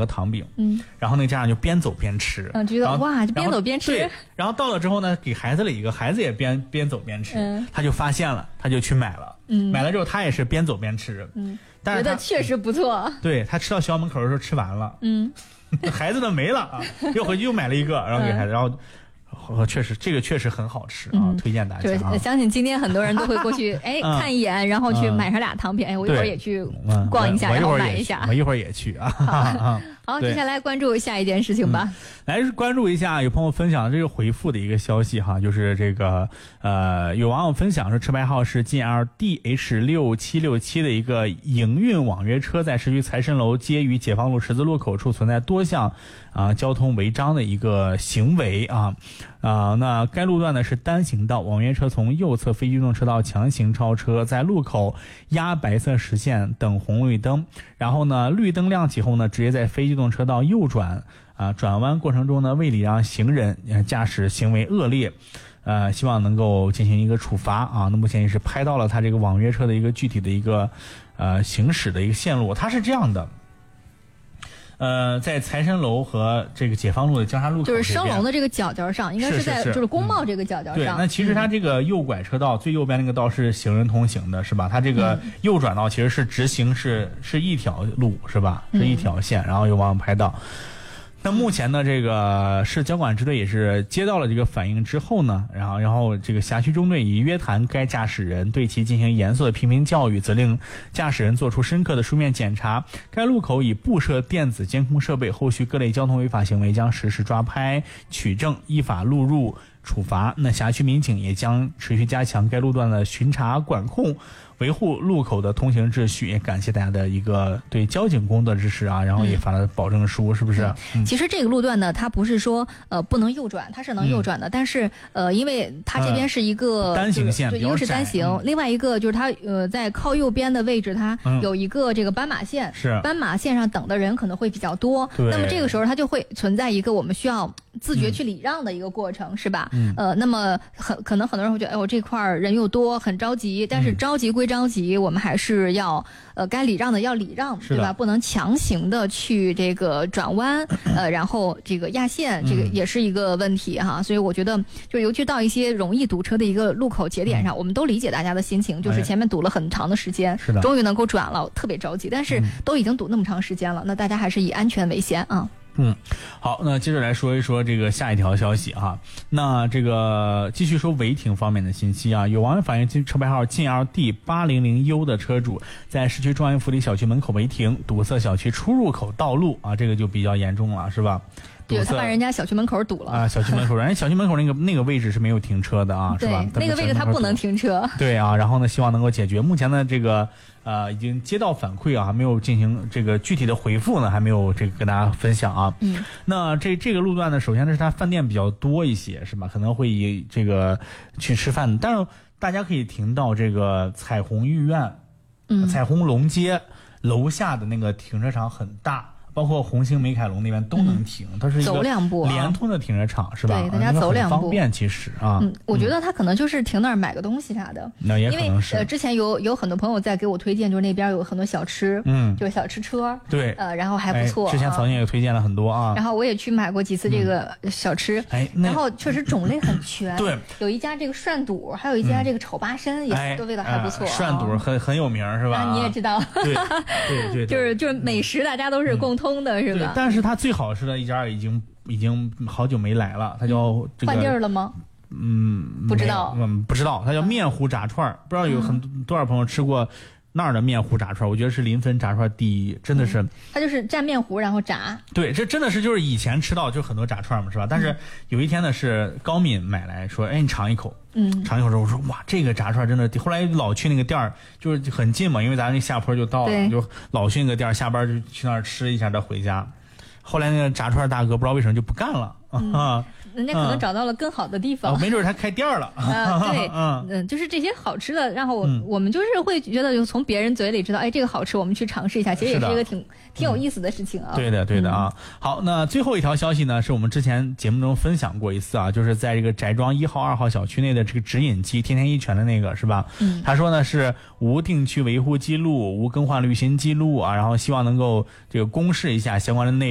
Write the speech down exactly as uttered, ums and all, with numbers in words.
个糖饼， 嗯， 然后那个家长就边走边吃， 嗯，觉得哇，就边走边吃， 对，然后到了之后呢，给孩子了一个，孩子也边边走边吃， 嗯， 他就发现了，他就去买了， 嗯， 买了之后他也是边走边吃， 嗯， 但是觉得确实不错， 对他吃到学校门口的时候吃完了， 嗯， 孩子的没了啊，又回去又买了一个，然后给孩子，然后。呃，确实，这个确实很好吃啊， 嗯、 推荐大家、啊。 就是相信今天很多人都会过去，哎，嗯、看一眼，然后去买上俩糖品。哎，我一会儿也去逛一下， 嗯、 然后买一下。 我一会儿也去啊。 好，好，接下来关注下一件事情吧。 嗯、来关注一下，有朋友分享这个回复的一个消息哈，就是这个呃，有网友分享说，车牌号是 G L D H 六七六七的一个营运网约车，在市区财神楼街与解放路十字路口处存在多项啊、呃、交通违章的一个行为啊。啊、呃，那该路段呢是单行道，网约车从右侧非机动车道强行超车，在路口压白色实线等红绿灯，然后呢绿灯亮起后呢，直接在非机动车道右转啊，转弯过程中呢未礼让行人，驾驶行为恶劣，呃，希望能够进行一个处罚啊。那目前也是拍到了他这个网约车的一个具体的一个呃行驶的一个线路，它是这样的。呃，在财神楼和这个解放路的交叉路口， 就是升龙的这个角角上，应该是在是是是就是工贸这个角角上。 对，那其实它这个右拐车道、嗯、最右边那个道是行人通行的，是吧？它这个右转道其实是直行是是一条路，是吧？是一条线，然后有网友拍到。那目前呢，这个市交管支队也是接到了这个反应之后呢，然后然后这个辖区中队已约谈该驾驶人，对其进行严肃的批评教育，责令驾驶人做出深刻的书面检查。该路口已布设电子监控设备，后续各类交通违法行为将实时抓拍取证，依法录入处罚。那辖区民警也将持续加强该路段的巡查管控，维护路口的通行秩序。也感谢大家的一个对交警工作支持啊，然后也发了保证书，嗯、是不是、 嗯？其实这个路段呢，它不是说呃不能右转，它是能右转的，嗯、但是呃，因为它这边是一个、 呃、单行线， 对，一个是单行，嗯、另外一个就是它呃在靠右边的位置，它有一个这个斑马线， 是、嗯、 斑马线上等的人可能会比较多，那么这个时候它就会存在一个我们需要自觉去礼让的一个过程，嗯、是吧？嗯、呃，那么很可能很多人会觉得，哎，我这块人又多，很着急，但是着急归着急，嗯、我们还是要呃该礼让的要礼让，对吧？不能强行的去这个转弯，呃，然后这个压线，这个也是一个问题哈。嗯、所以我觉得，就尤其到一些容易堵车的一个路口节点上，嗯、我们都理解大家的心情，就是前面堵了很长的时间， 是的， 终于能够转了，特别着急，但是都已经堵那么长时间了，那大家还是以安全为先啊。 嗯，好，那接着来说一说这个下一条消息哈。那这个继续说违停方面的信息啊，有网友反映，车牌号进 L D 八零零 U 的车主在市区中安福利小区门口违停，堵塞小区出入口道路啊，这个就比较严重了，是吧？ 对，他把人家小区门口堵了啊！小区门口，人家小区门口那个那个位置是没有停车的啊，是吧？ 那个位置他不能停车。 对啊，然后呢，希望能够解决。目前呢，这个呃已经接到反馈啊，还没有进行这个具体的回复呢，还没有这个跟大家分享啊。 嗯。 那这这个路段呢，首先呢是它饭店比较多一些，是吧？可能会以这个去吃饭，但是大家可以停到这个彩虹御苑、嗯、彩虹龙街楼下的那个停车场很大。包括红星美凯龙那边都能停，嗯、它是一个连通的停车场，是吧？ 对，大家走两步， 方便其实啊。 嗯，我觉得他可能就是停那儿买个东西啥的， 那也可能是。 因为呃，之前有有很多朋友在给我推荐，就是那边有很多小吃， 嗯， 就是小吃车， 对， 呃，然后还不错。 之前曾经也推荐了很多啊。 然后我也去买过几次这个小吃， 哎， 然后确实种类很全。 对， 有一家这个涮肚，还有一家这个炒八参，也都味道还不错。 涮肚很很有名，是吧？ 你也知道， 对对对， 就是就是美食，大家都是共通的，是吧？ 但是它最好吃的一家已经已经好久没来了，它叫这个换地儿了吗？ 嗯， 不知道， 嗯，不知道，它叫面糊炸串，不知道有很多少朋友吃过那儿的面糊炸串，我觉得是临汾炸串第一，真的是。 它就是蘸面糊然后炸。 对，这真的是就是以前吃到就很多炸串嘛，是吧？但是有一天呢，是高敏买来说，哎，你尝一口。 嗯， 尝一口之后我说哇，这个炸串真的。后来老去那个店儿，就是很近嘛，因为咱那下坡就到了，就老去那个店儿，下班就去那儿吃一下再回家。后来那个炸串大哥不知道为什么就不干了、嗯、啊， 人家可能找到了更好的地方， 嗯哦、没准他开店了。 啊，对，嗯嗯，就是这些好吃的，然后我、嗯、我们就是会觉得，就从别人嘴里知道，哎，这个好吃，我们去尝试一下，其实也是一个挺挺有意思的事情啊。 对的，对的啊。嗯、好，那最后一条消息呢，是我们之前节目中分享过一次啊，就是在这个翟庄一号、二号小区内的这个指引机天天一拳的那个是吧？ 嗯， 他说呢是无定期维护记录，无更换滤芯记录啊，然后希望能够这个公示一下相关的内容。